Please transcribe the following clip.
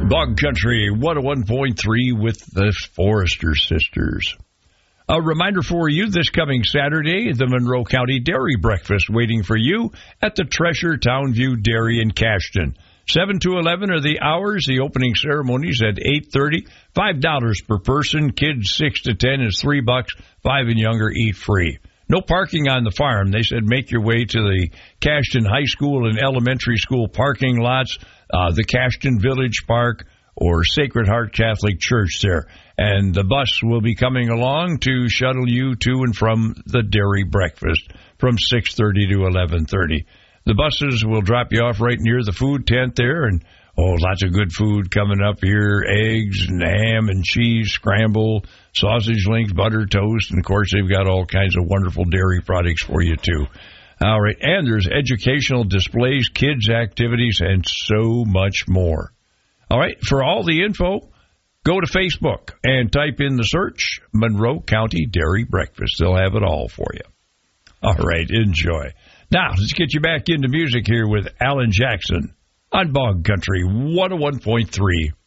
Bog Country 101.3 with the Forester Sisters. A reminder for you, this coming Saturday, the Monroe County Dairy Breakfast waiting for you at the Treasure Townview Dairy in Cashton. 7 to 11 are the hours. The opening ceremonies at 8:30. $5 per person. Kids 6 to 10 is $3. 5 and younger eat free. No parking on the farm. They said make your way to the Cashton High School and Elementary School parking lots, the Cashton Village Park, or Sacred Heart Catholic Church there. And the bus will be coming along to shuttle you to and from the dairy breakfast from 6:30 to 11:30. The buses will drop you off right near the food tent there, and lots of good food coming up here, eggs and ham and cheese, scramble, sausage links, butter, toast, and, of course, they've got all kinds of wonderful dairy products for you, too. All right, and there's educational displays, kids' activities, and so much more. All right, for all the info, go to Facebook and type in the search, Monroe County Dairy Breakfast. They'll have it all for you. All right, enjoy. Now, let's get you back into music here with Alan Jackson on Bog Country 101.3.